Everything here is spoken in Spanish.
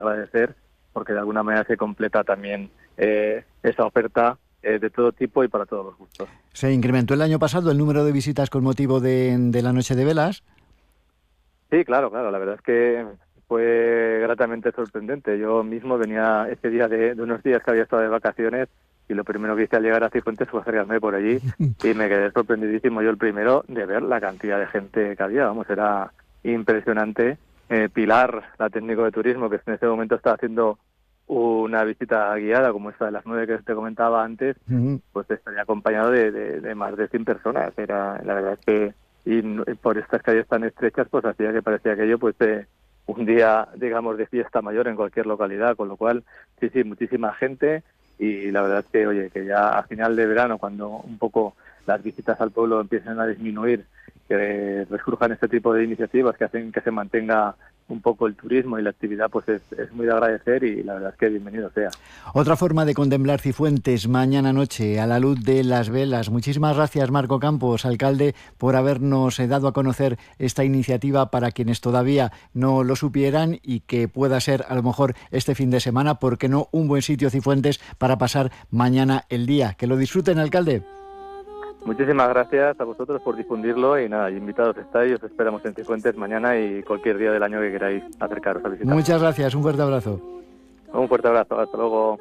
agradecer, porque de alguna manera se completa también esa oferta de todo tipo y para todos los gustos. ¿Se incrementó el año pasado el número de visitas con motivo de la Noche de Velas? Sí, claro, la verdad es que fue gratamente sorprendente. Yo mismo venía ese día de unos días que había estado de vacaciones y lo primero que hice al llegar a Cifuentes fue acercarme por allí y me quedé sorprendidísimo yo el primero de ver la cantidad de gente que había. Vamos, era impresionante. Pilar, la técnico de turismo, que en ese momento estaba haciendo una visita guiada como esta de las 9 que te comentaba antes, pues estaría acompañado de más de 100 personas. Era, la verdad es que por estas calles tan estrechas, pues hacía que parecía aquello pues un día, digamos, de fiesta mayor en cualquier localidad, con lo cual, sí, muchísima gente, y la verdad es que, oye, que ya a final de verano, cuando un poco las visitas al pueblo empiecen a disminuir, que resurjan este tipo de iniciativas que hacen que se mantenga un poco el turismo y la actividad, pues es muy de agradecer, y la verdad es que bienvenido sea. Otra forma de contemplar Cifuentes mañana noche a la luz de las velas. Muchísimas gracias, Marco Campos, alcalde, por habernos dado a conocer esta iniciativa para quienes todavía no lo supieran, y que pueda ser a lo mejor este fin de semana, porque no, un buen sitio Cifuentes para pasar mañana el día. Que lo disfruten, alcalde. Muchísimas gracias a vosotros por difundirlo, y nada, invitados estáis, os esperamos en Cifuentes mañana y cualquier día del año que queráis acercaros a visitar. Muchas gracias, un fuerte abrazo. Un fuerte abrazo, hasta luego.